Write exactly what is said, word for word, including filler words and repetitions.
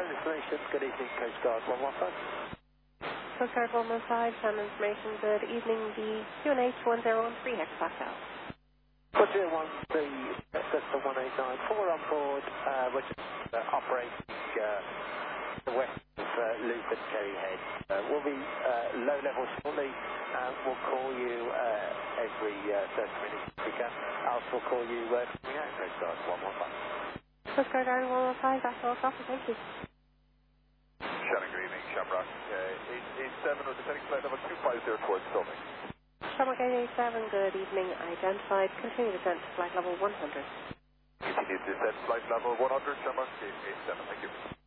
Send information. Good evening, Coast Guard one one five. Coast Guard one one five, send information. Good evening, the Q N H one zero one three hectopascal. one zero one three, Delta one eight nine four on board, uh, which is uh, operating uh, the west of uh, Loop and Kerry Head. Uh, we'll be uh, low level shortly, and we'll call you uh, every uh, thirty minutes if we can. Else we'll call you uh, coming out, Coast Guard one one five. Coast Guard one one five, that's all copy, thank you. Shannon, good evening, Shamrock. Uh, eight eight seven with descending flight level two five zero towards Stoney. Shamrock eight eight seven, good evening, identified, continue descent to flight level one hundred. Continue to descend flight level one hundred, Shamrock eight eight seven, thank you.